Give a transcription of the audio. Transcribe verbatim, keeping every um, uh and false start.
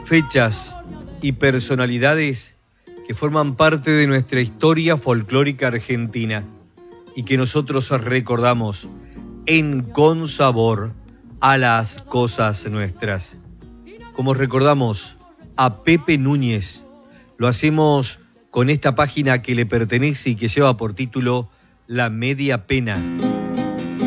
fechas y personalidades que forman parte de nuestra historia folclórica argentina y que nosotros recordamos en Con Sabor a las Cosas Nuestras. Como recordamos a Pepe Núñez, lo hacemos con esta página que le pertenece y que lleva por título La Media Pena.